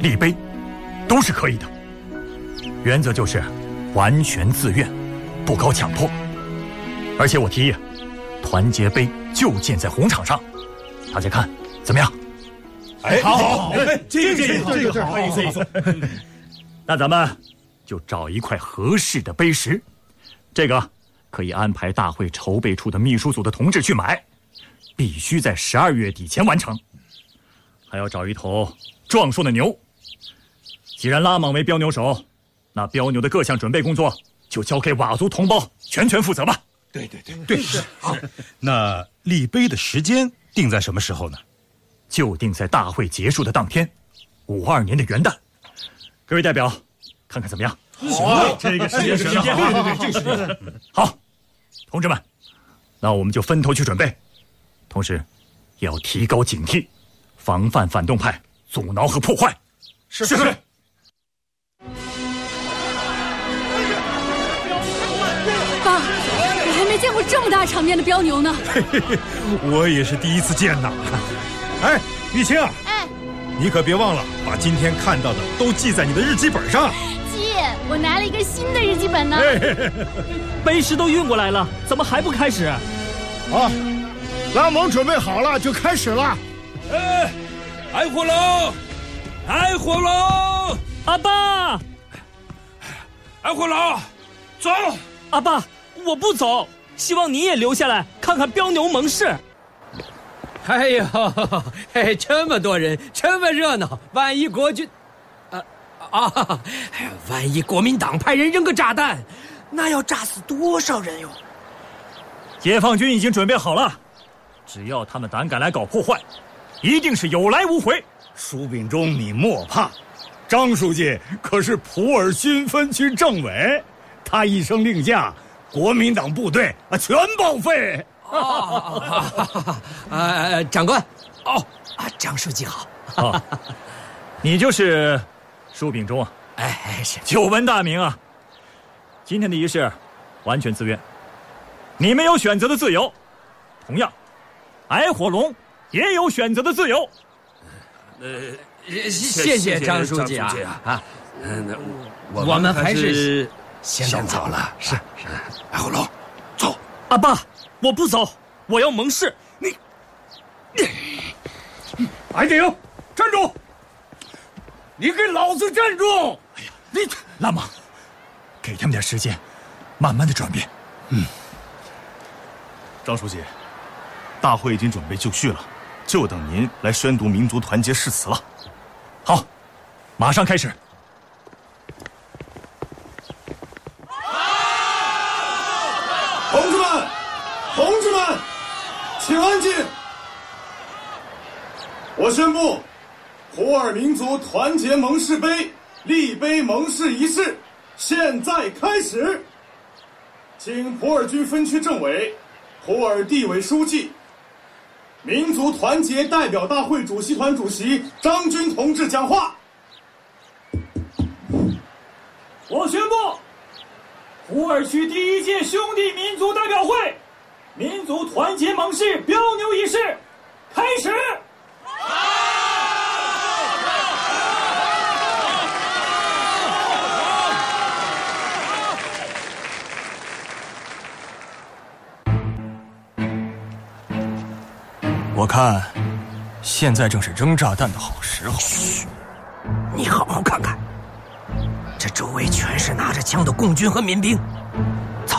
立碑，都是可以的。原则就是完全自愿，不搞强迫。而且我提议，团结碑就建在红场上，大家看怎么样？ 哎，好， 这个好意思。 那咱们就找一块合适的碑石，这个可以安排大会筹备处的秘书组的同志去买，必须在12月底前完成。还要找一头壮硕的牛。既然拉莽为标牛手，那标牛的各项准备工作就交给佤族同胞全权负责吧。 对，好。那立碑的时间定在什么时候呢？ 就定在大会结束的当天，52年的元旦。各位代表，看看怎么样？ 好啊，这个时间对，这个时间。 好，同志们，那我们就分头去准备，同时也要提高警惕，防范反动派阻挠和破坏。 是。 爸，我还没见过这么大场面的标牛呢。 我也是第一次见呐。哎，玉清，你可别忘了把今天看到的都记在你的日记本上。 记，我拿了一个新的日记本呢。 碑石都运过来了，怎么还不开始？ 好，拉蒙准备好了就开始了。 爱火龙，爱火龙， 阿爸， 爱火龙，走。 阿爸，我不走，希望你也留下来看看标牛盟誓。 哎呦，这么多人，这么热闹，万一国军，万一国民党派人扔个炸弹，那要炸死多少人哟？ 解放军已经准备好了，只要他们胆敢来搞破坏，一定是有来无回。 苏秉忠，你莫怕，张书记可是普洱军分区政委，他一声令下，国民党部队全报废。 长官，张书记好。 你就是苏秉忠啊？ 是。 久闻大名啊。今天的仪式完全自愿，你们有选择的自由，同样，爱火龙也有选择的自由。 谢谢张书记啊！我们还是先走了。是。 爱火龙，走。 阿爸，我不走，我要盟誓。 白顶，站住！你给老子站住！ 哎呀，你拉莽，给他们点时间，慢慢的转变。 张书记，大会已经准备就绪了，就等您来宣读民族团结誓词了。 好，马上开始。 同志们，请安静！我宣布，普洱民族团结盟誓碑立碑盟誓仪式现在开始。请普洱军分区政委、普洱地委书记、民族团结代表大会主席团主席张军同志讲话。 我宣布，普洱区第1届兄弟民族代表会民族团结盟誓标牛仪式开始。 我看，现在正是扔炸弹的好时候。 嘘，你好好看看，这周围全是拿着枪的共军和民兵，